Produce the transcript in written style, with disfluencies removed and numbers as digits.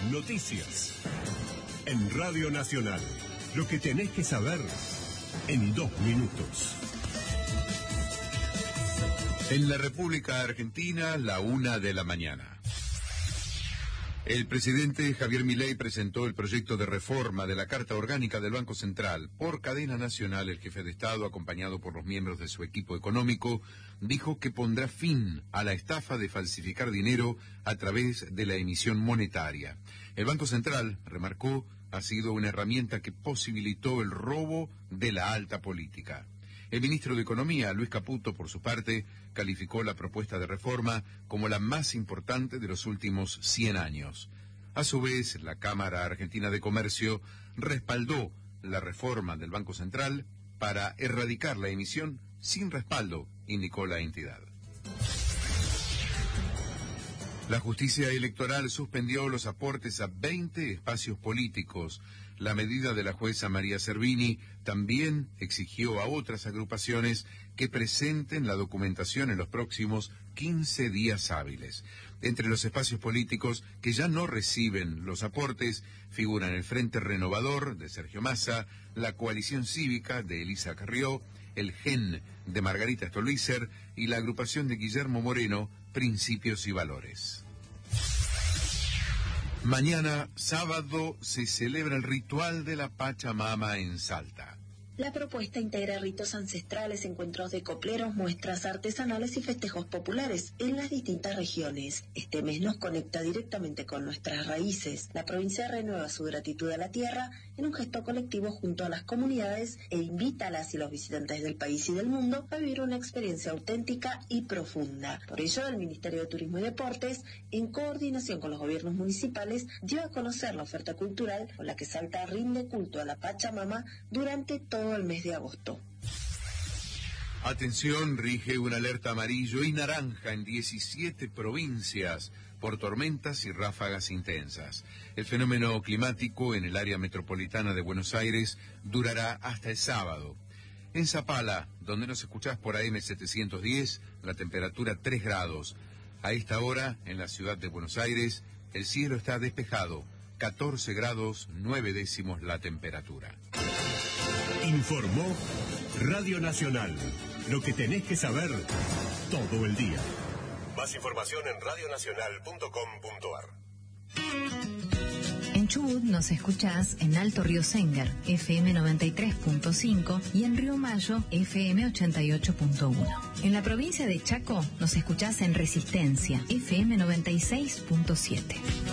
Noticias. En Radio Nacional. Lo que tenés que saber en 2 minutos. En la República Argentina, la 1:00 a.m. El presidente Javier Milei presentó el proyecto de reforma de la Carta Orgánica del Banco Central. Por cadena nacional, el jefe de Estado, acompañado por los miembros de su equipo económico, dijo que pondrá fin a la estafa de falsificar dinero a través de la emisión monetaria. El Banco Central, remarcó, ha sido una herramienta que posibilitó el robo de la alta política. El ministro de Economía, Luis Caputo, por su parte, calificó la propuesta de reforma como la más importante de los últimos 100 años. A su vez, la Cámara Argentina de Comercio respaldó la reforma del Banco Central para erradicar la emisión sin respaldo, indicó la entidad. La justicia electoral suspendió los aportes a 20 espacios políticos. La medida de la jueza María Servini también exigió a otras agrupaciones que presenten la documentación en los próximos 15 días hábiles. Entre los espacios políticos que ya no reciben los aportes figuran el Frente Renovador de Sergio Massa, la Coalición Cívica de Elisa Carrió, el GEN de Margarita Stolbizer y la agrupación de Guillermo Moreno, Principios y Valores. Mañana, sábado, se celebra el ritual de la Pachamama en Salta. La propuesta integra ritos ancestrales, encuentros de copleros, muestras artesanales y festejos populares en las distintas regiones. Este mes nos conecta directamente con nuestras raíces. La provincia renueva su gratitud a la tierra en un gesto colectivo junto a las comunidades e invita a las y los visitantes del país y del mundo a vivir una experiencia auténtica y profunda. Por ello, el Ministerio de Turismo y Deportes, en coordinación con los gobiernos municipales, dio a conocer la oferta cultural con la que Salta rinde culto a la Pachamama durante todo el mes de agosto. Atención, rige una alerta amarillo y naranja en 17 provincias por tormentas y ráfagas intensas. El fenómeno climático en el área metropolitana de Buenos Aires durará hasta el sábado. En Zapala, donde nos escuchás por AM710, la temperatura 3 grados. A esta hora, en la ciudad de Buenos Aires, el cielo está despejado, 14 grados 9 décimos la temperatura. Informó Radio Nacional. Lo que tenés que saber todo el día. Más información en radionacional.com.ar. En Chubut nos escuchás en Alto Río Sengar, FM 93.5 y en Río Mayo, FM 88.1. En la provincia de Chaco nos escuchás en Resistencia, FM 96.7.